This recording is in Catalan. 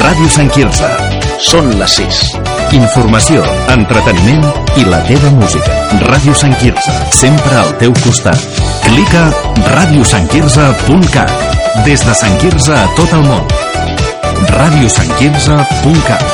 Ràdio Sant Quirze. Són les 6. Informació, entreteniment i la teva música. Ràdio Sant Quirze, sempre al teu costat. Clica radiosantquirze.cat. Des de Sant Quirze a tot el món. radiosantquirze.cat.